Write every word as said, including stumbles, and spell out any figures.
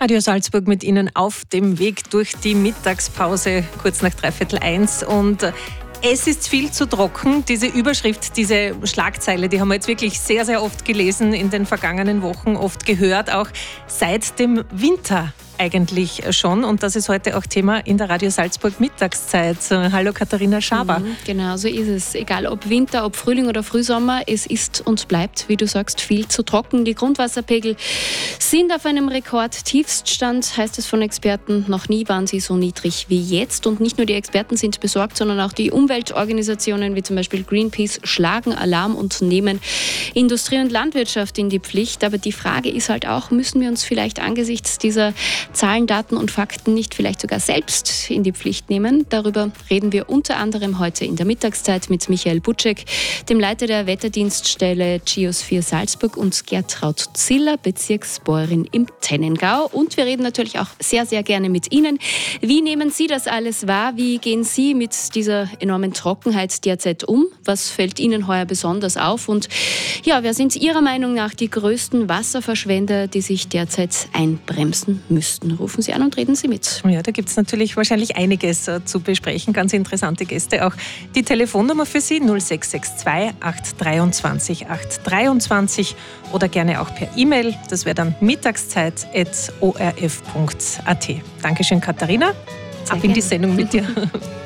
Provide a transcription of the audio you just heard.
Radio Salzburg mit Ihnen auf dem Weg durch die Mittagspause, kurz nach dreiviertel eins. Und es ist viel zu trocken. Diese Überschrift, diese Schlagzeile, die haben wir jetzt wirklich sehr, sehr oft gelesen in den vergangenen Wochen, oft gehört, auch seit dem Winter eigentlich schon. Und das ist heute auch Thema in der Radio Salzburg Mittagszeit. Hallo Katharina Schaber. Mhm, genau, so ist es. Egal ob Winter, ob Frühling oder Frühsommer, es ist und bleibt, wie du sagst, viel zu trocken. Die Grundwasserpegel sind auf einem Rekordtiefststand, heißt es von Experten. Noch nie waren sie so niedrig wie jetzt. Und nicht nur die Experten sind besorgt, sondern auch die Umweltorganisationen wie zum Beispiel Greenpeace schlagen Alarm und nehmen Industrie und Landwirtschaft in die Pflicht. Aber die Frage ist halt auch, müssen wir uns vielleicht angesichts dieser Zahlen, Daten und Fakten nicht vielleicht sogar selbst in die Pflicht nehmen? Darüber reden wir unter anderem heute in der Mittagszeit mit Michael Butschek, dem Leiter der Wetterdienststelle Geosphere Salzburg, und Gertraud Ziller, Bezirksbäuerin im Tennengau. Und wir reden natürlich auch sehr, sehr gerne mit Ihnen. Wie nehmen Sie das alles wahr? Wie gehen Sie mit dieser enormen Trockenheit derzeit um? Was fällt Ihnen heuer besonders auf? Und ja, wer sind Ihrer Meinung nach die größten Wasserverschwender, die sich derzeit einbremsen müssen? Rufen Sie an und reden Sie mit. Ja, da gibt es natürlich wahrscheinlich einiges äh, zu besprechen, ganz interessante Gäste. Auch die Telefonnummer für Sie null sechs sechs zwei acht zwei acht zwei oder gerne auch per E-Mail. Das wäre dann mittagszeit at o r f punkt a t. Dankeschön, Katharina. Sehr Ab in die gerne. Sendung mit dir.